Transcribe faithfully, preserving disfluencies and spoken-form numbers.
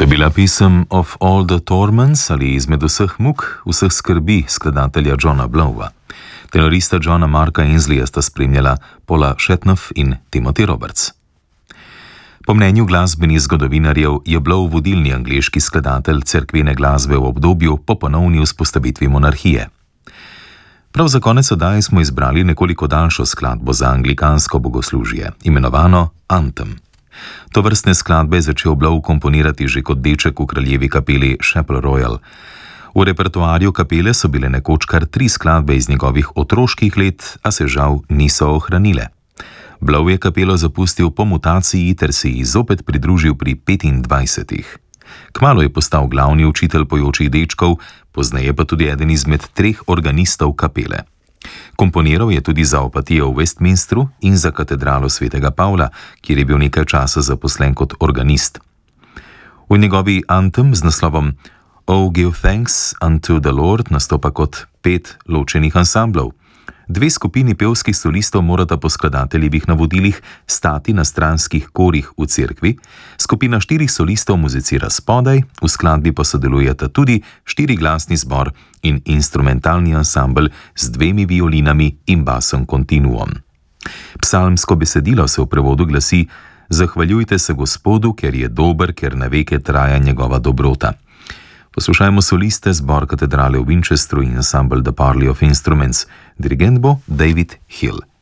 je bila pesem Of All the Torments ali Izmed vseh muk, vseh skrbi skladatelja Johna Blowa. Tenorista Johna Marka Ainsleyja sta spremljala Paula Shatnoff in Timothy Roberts. Po mnenju glasbenih zgodovinarjev je Blow vodilni angleški skladatelj cerkvene glasbe v obdobju po ponovni vzpostavitvi monarhije. Prav za konec oddaje smo izbrali nekoliko daljšo skladbo za anglikansko bogoslužje, imenovano Anthem. Tovrstne skladbe je začel Blow komponirati že kot deček v kraljevi kapeli Chapel Royal. V repertoarju kapele so bile nekoč kar tri skladbe iz njegovih otroških let, a se žal niso ohranile. Blow je kapelo zapustil po mutaciji ter se ji zopet pridružil pri petindvajsetih. Kmalu je postal glavni učitelj pojočih dečkov, pozneje pa tudi eden izmed treh organistov kapele. Komponiral je tudi za opatijo v Westminstru in za katedralo svetega Pavla, kjer je bil nekaj časa zaposlen kot organist. V njegovi Anthem z naslovom Oh, give thanks unto the Lord nastopa kot pet ločenih ansamblov. Dve skupini pevskih solistov morata po skladateljevih navodilih stati na stranskih korih v cerkvi, skupina štirih solistov muzicira spodaj, v skladbi pa sodelujeta tudi štiriglasni zbor in instrumentalni ansambel z dvemi violinami in basom kontinuum. Psalmsko besedilo se v prevodu glasi: Zahvaljujte se Gospodu, ker je dober, ker na veke traja njegova dobrota. Poslušajmo soliste zbor katedrale v Winchesteru in ansambel The Parley of Instruments. Dirigent bo David Hill.